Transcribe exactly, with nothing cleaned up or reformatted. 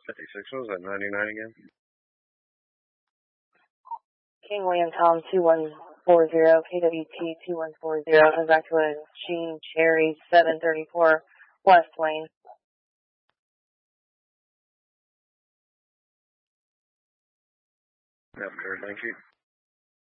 fifty-six, what was that, ninety-nine again? King William Tom two one four zero, K W T two one four zero, comes back to a Gene Cherry seven thirty-four West Lane. Yep, sure, thank you.